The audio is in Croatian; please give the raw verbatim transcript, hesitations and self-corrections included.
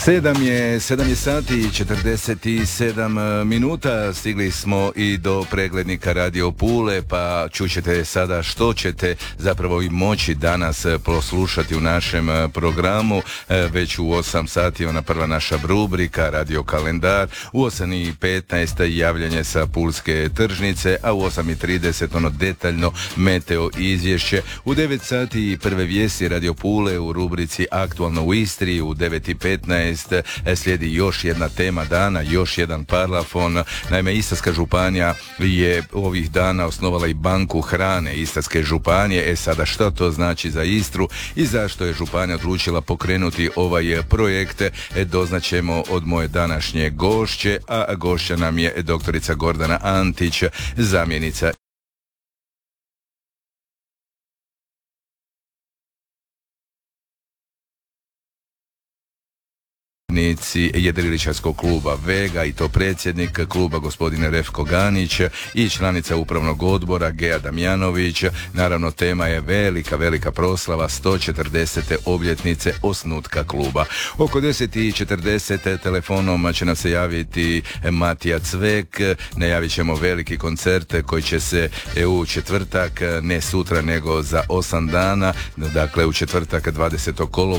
Sedam je, sedam je sati i četrdeset sedam minuta, stigli smo i do preglednika Radio Pule, pa čućete sada što ćete zapravo i moći danas poslušati u našem programu. Već u osam sati ona prva naša rubrika Radio Kalendar, u osam i petnaest javljanje sa Pulske tržnice, a u osam i trideset ono detaljno meteo izvješće. U devet sati prve vijesti Radio Pule u rubrici Aktualno u Istri, u devet i petnaest slijedi još jedna tema dana, još jedan parlafon. Naime, Istarska županija je ovih dana osnovala i banku hrane Istarske županije. E sada, što to znači za Istru i zašto je županija odlučila pokrenuti ovaj projekt, e, doznaćemo od moje današnje gošće, a gošća nam je doktorica Gordana Antić, zamjenica jedriličarskog kluba Vega, i to predsjednik kluba gospodine Refko Ganić i članica upravnog odbora Gea Damjanović. Naravno, tema je velika, velika proslava sto četrdesete obljetnice osnutka kluba. Oko deset i četrdeset telefonom će nam se javiti Matija Cvek. Najavit ćemo veliki koncert koji će se u četvrtak, ne sutra nego za osam dana, dakle u četvrtak dvadesetog kolovoza